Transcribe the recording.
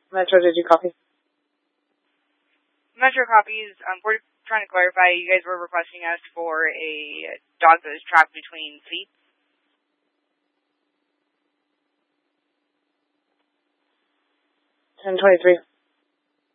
Metro, did you copy? Metro copies. We're trying to clarify. You guys were requesting us for a dog that was trapped between seats. $1023.